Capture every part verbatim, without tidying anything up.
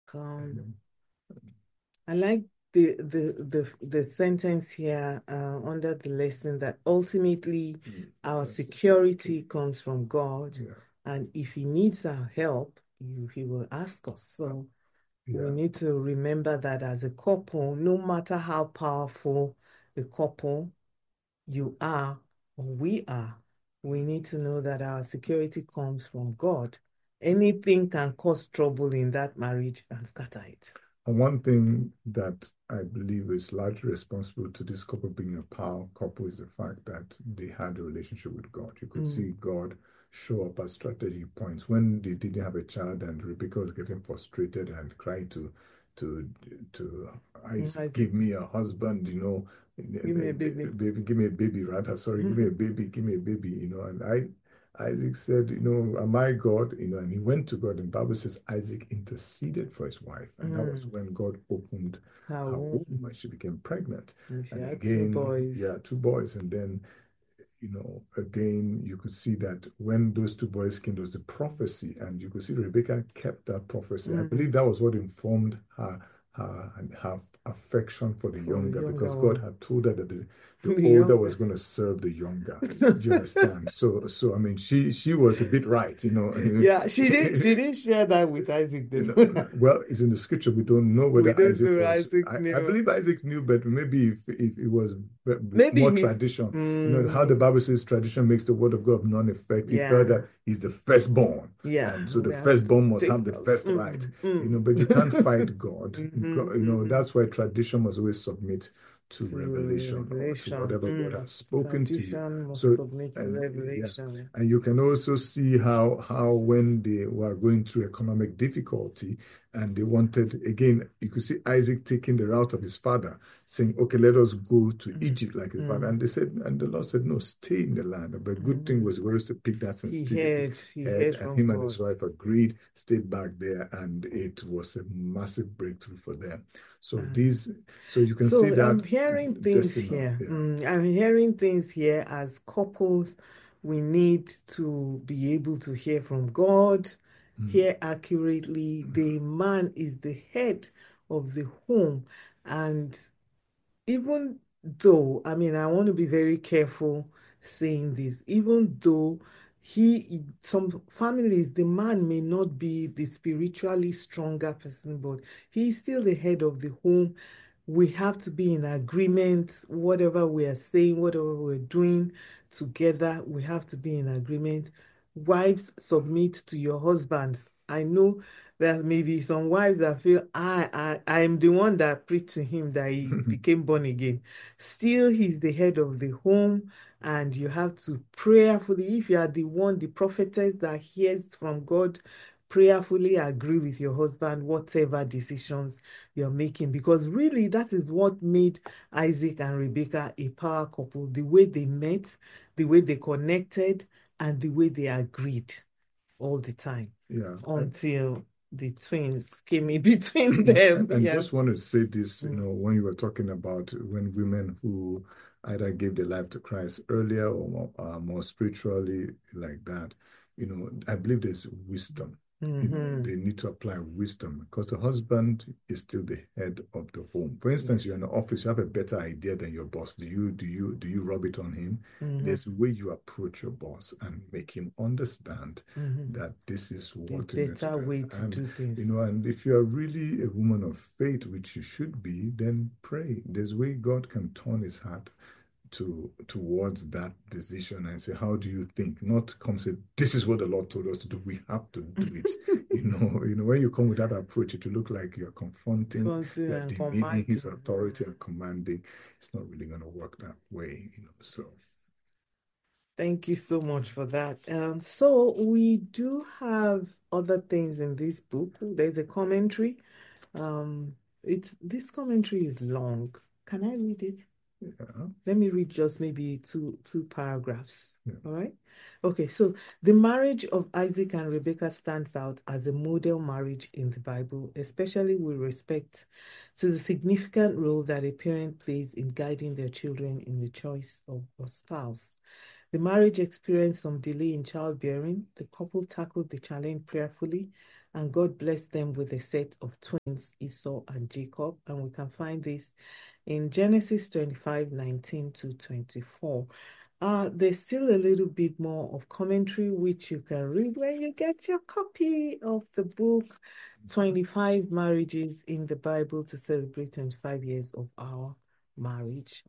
Um, I like the the the the sentence here uh, under the lesson that ultimately Mm, our that's it. security comes from God, Yeah, and if He needs our help, He, he will ask us. So we yeah. need to remember that as a couple, no matter how powerful a couple you are or we are, we need to know that our security comes from God. Anything can cause trouble in that marriage and scatter it. And one thing that I believe is largely responsible to this couple being a power couple is the fact that they had a relationship with God. You could Mm. see God show up at strategic points when they didn't have a child and Rebecca was getting frustrated and cried to to to Isaac, Isaac, give me a husband, you know, give me a baby. baby, give me a baby, rather, sorry, give me a baby, give me a baby, you know, and I Isaac said, you know, am I God? You know, and he went to God. And the Bible says Isaac interceded for his wife. And that was Mm. when God opened Her her womb womb. and she became pregnant. And she And had two again, boys. yeah, two boys. And then, you know, again, you could see that when those two boys came, there was a prophecy. And you could see Rebecca kept that prophecy. I Mm. believe that was what informed her her, her affection for the For the younger because younger God one. had told her that the, the The older was younger. going to serve the younger. Do you understand? So, so I mean, she she was a bit right, you know. Yeah, she did she didn't share that with Isaac You though. know, well, it's in the scripture. We don't know We whether don't Isaac know was. Isaac I, I knew. believe Isaac knew, but maybe if if it was b- b- Maybe more he tradition, you know, how the mm, Bible says tradition makes the word of God non-effective. yeah, Further, he's the firstborn, yeah. and so the We have to firstborn must take have the out. first right. Mm, You know, mm. but you can't fight God. hmm God. You know, hmm that's why tradition must always submit to To revelation or to revelation. whatever God Mm. has spoken to you. Tradition must So, submit to and yeah. revelation. And you can also see how how when they were going through economic difficulty and they wanted again, you could see Isaac taking the route of his father, saying, "Okay, let us go to Mm, Egypt like his father." mm, And they said, and the Lord said, "No, stay in the land." But good thing mm. was he was to pick that He sensitivity heard, he head, heard and from him and his God. wife agreed, stayed back there, and it was a massive breakthrough for them. So Uh, these, so you can see so that I'm hearing things decimal, here. yeah. Mm, I'm hearing things here as couples. We need to be able to hear from God, Mm. hear accurately. The man is the head of the home. And even though, I mean, I want to be very careful saying this, even though he, some families, the man may not be the spiritually stronger person, but he's still the head of the home. We have to be in agreement, whatever we are saying, whatever we're doing together, we have to be in agreement. Wives, submit to your husbands. I know there may be some wives that feel I I I am the one that preached to him that he became born again. Still, he's the head of the home, and you have to prayerfully, if you are the one, the prophetess that hears from God, prayerfully agree with your husband, whatever decisions you're making, because really that is what made Isaac and Rebecca a power couple, the way they met, the way they connected, and the way they agreed all the time Yeah, I, until the twins came in between them. and Yeah. just wanted to say this, you Mm. know, when you were talking about when women who either gave their life to Christ earlier or more, uh, more spiritually like that, you know, I believe there's wisdom. You know, Mm-hmm. they need to apply wisdom because the husband is still the head of the home. For instance, Yes. you're in the office, you have a better idea than your boss. Do you do you do you rub it on him? Mm-hmm. There's a way you approach your boss and make him understand Mm-hmm. that this is The what you need to better do. way to And do you things. know, and if you are really a woman of faith, which you should be, then pray. There's a way God can turn his heart to towards that decision and say, how do you think? Not come say, this is what the Lord told us to do. We have to do it. You know, you know, when you come with that approach, it will look like you're confronting, Something you're and demeaning his commanding. authority and commanding. It's not really going to work that way, you know. So Thank you so much for that. Um, so we do have other things in this book. There's a commentary. Um, it's this commentary is long. Can I read it? yeah, Let me read just maybe two two paragraphs. yeah. All right. Okay, so the marriage of Isaac and Rebekah stands out as a model marriage in the Bible, especially with respect to the significant role that a parent plays in guiding their children in the choice of a spouse. The marriage experienced some delay in childbearing. The couple tackled the challenge prayerfully and God blessed them with a set of twins, Esau and Jacob. And we can find this in Genesis twenty-five, nineteen to twenty-four. Uh, there's still a little bit more of commentary, which you can read when you get your copy of the book, twenty-five Marriages in the Bible to Celebrate twenty-five Years of Our Marriage.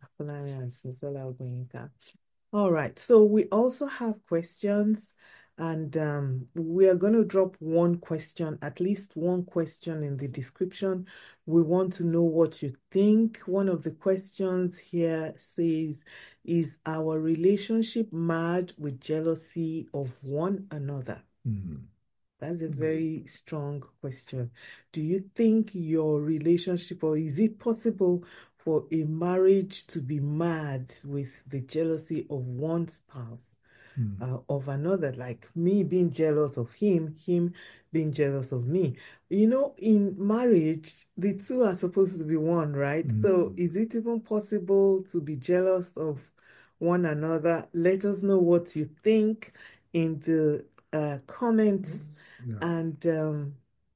All right, so we also have questions, and um, we are going to drop one question, at least one question in the description. We want to know what you think. One of the questions here says, is our relationship marred with jealousy of one another? Mm-hmm. That's a very strong question. Do you think your relationship, or is it possible for a marriage to be marred with the jealousy of one spouse mm. uh, of another, like me being jealous of him, him being jealous of me? You know, in marriage, the two are supposed to be one, right? Mm. So is it even possible to be jealous of one another? Let us know what you think in the uh, comments. Yeah. And um,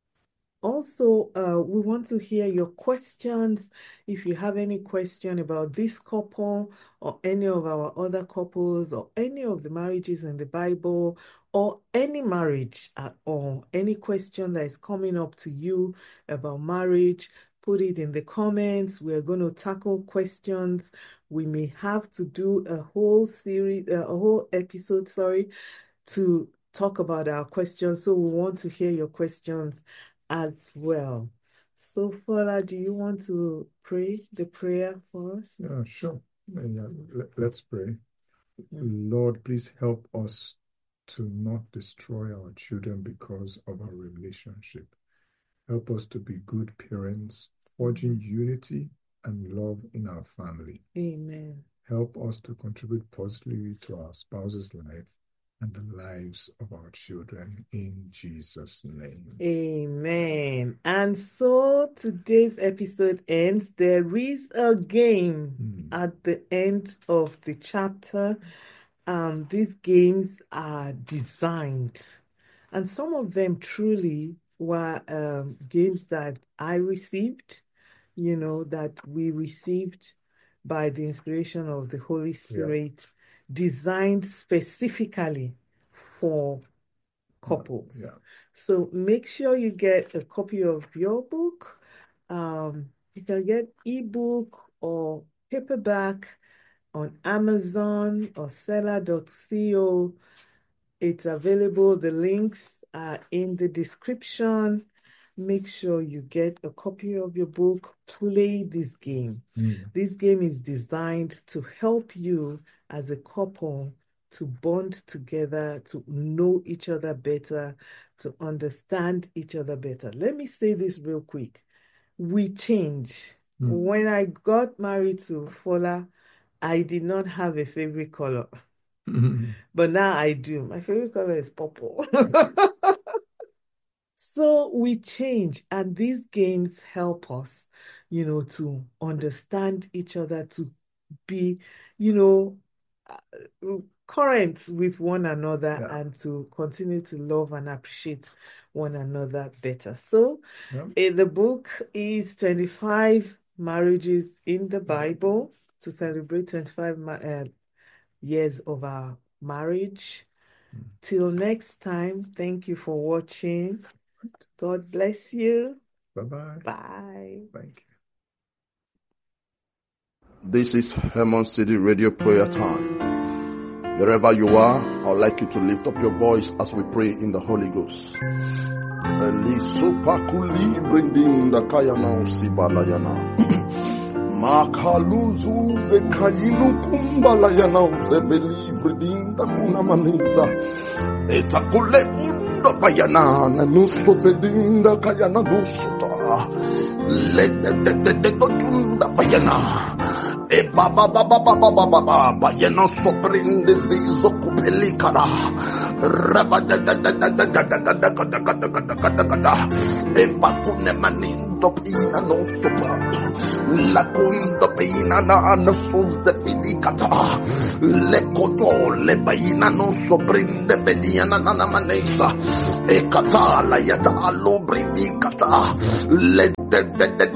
also, uh, we want to hear your questions. If you have any question about this couple or any of our other couples or any of the marriages in the Bible or any marriage at all, any question that is coming up to you about marriage, put it in the comments. We're going to tackle questions. We may have to do a whole series, uh, a whole episode, sorry, to talk about our questions. So we want to hear your questions as well. So, Fola, do you want to pray the prayer for us? Yeah, sure. Yeah, let's pray. Mm-hmm. Lord, please help us to not destroy our children because of our relationship. Help us to be good parents, forging mm-hmm. unity and love in our family. Amen. Help us to contribute positively to our spouse's life and the lives of our children, in Jesus' name. Amen. And so today's episode ends. There is a game mm. at the end of the chapter. Um, these games are designed, and some of them truly were um, games that I received, you know, that we received by the inspiration of the Holy Spirit. Yeah. Designed specifically for couples. Yeah. So make sure you get a copy of your book. Um, you can get ebook or paperback on Amazon or seller dot co. It's available. The links are in the description. Make sure you get a copy of your book. Play this game. Mm. This game is designed to help you as a couple to bond together, to know each other better, to understand each other better. Let me say this real quick. We change. Mm. When I got married to Fola, I did not have a favorite color. Mm-hmm. But now I do. My favorite color is purple. So we change, and these games help us, you know, to understand each other, to be, you know, uh, current with one another, yeah. and to continue to love and appreciate one another better. So yeah. in the book is twenty-five Marriages in the Bible to celebrate twenty-five uh, years of our marriage. Mm. Till next time, thank you for watching. God bless you. Bye-bye. Bye. Thank you. This is Hermon City Radio Prayer Time. Wherever you are, I would like you to lift up your voice as we pray in the Holy Ghost. Makaluzu ze kayinu kumbala yana ze believe dinda kuna maniza etakule unda bayana na nuso vedinda kayana nusuta let the the the gotunda bayana e baba baba baba baba bayana soprinde zizo kupelikara Epakune manindo pina no sopa. La kundo pina na no suzefidikata. Le koto le baina no sobrinde bediana na manesa. Ekata la yata alobridikata. Le de de de